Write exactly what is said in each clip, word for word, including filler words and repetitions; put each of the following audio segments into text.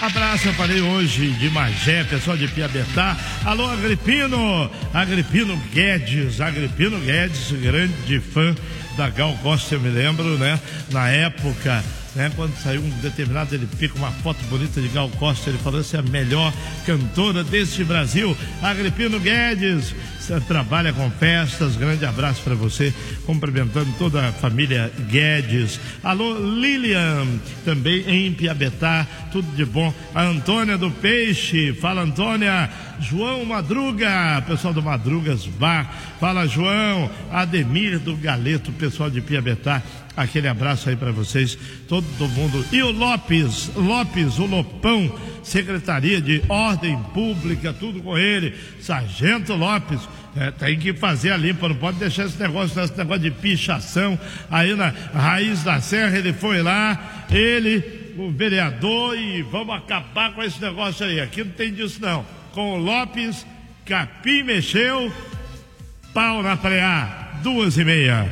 Abraço, eu falei hoje de Magé, pessoal de Piabetá. Alô, Agripino, Agripino Guedes, Agripino Guedes, grande fã da Gal Costa, eu me lembro, né? Na época, né? Quando saiu um determinado, ele fica uma foto bonita de Gal Costa, ele falou: essa é a melhor cantora deste Brasil. Agripino Guedes, você trabalha com festas, grande abraço para você, cumprimentando toda a família Guedes. Alô, Lilian, também em Piabetá, tudo de bom. A Antônia do Peixe, fala Antônia. João Madruga, pessoal do Madrugas Bar, fala João. Ademir do Galeto, pessoal de Piabetá, aquele abraço aí para vocês, todo mundo. E o Lopes, Lopes, o Lopão, Secretaria de Ordem Pública, tudo com ele, Sargento Lopes. É, tem que fazer a limpa, não pode deixar esse negócio, esse negócio de pichação. Aí na Raiz da Serra, ele foi lá, ele, o vereador, e vamos acabar com esse negócio aí. Aqui não tem disso não. Com o Lopes, capim mexeu, pau na preá, duas e meia.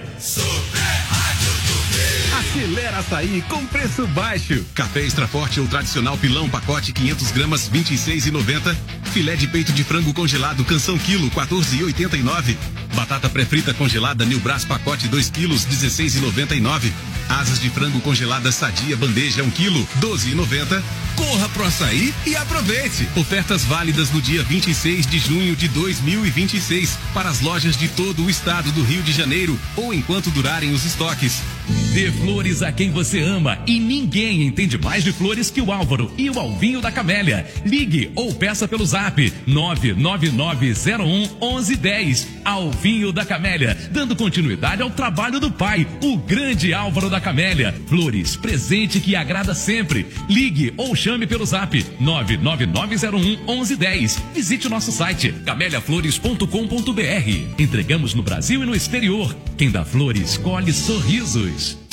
Acelera Açaí com preço baixo. Café Extra Forte ou tradicional pilão pacote quinhentas gramas vinte e seis e noventa. Filé de peito de frango congelado Canção quilo quatorze e oitenta e nove. Batata pré-frita congelada New Brás pacote dois quilos dezesseis e noventa e nove. Asas de frango congelada Sadia bandeja um quilo doze e noventa. Corra pro Açaí e aproveite. Ofertas válidas no dia vinte e seis de junho de dois mil e vinte e seis para as lojas de todo o estado do Rio de Janeiro ou enquanto durarem os estoques. Dê flores a quem você ama e ninguém entende mais de flores que o Álvaro e o Alvinho da Camélia. Ligue ou peça pelo zap nove nove nove zero um onze dez. Alvinho da Camélia, dando continuidade ao trabalho do pai, o grande Álvaro da Camélia. Flores, presente que agrada sempre. Ligue ou chame pelo zap nove nove nove zero um onze dez. Visite o nosso site camélia flores ponto com ponto br. Entregamos no Brasil e no exterior. Quem dá flores, colhe sorrisos.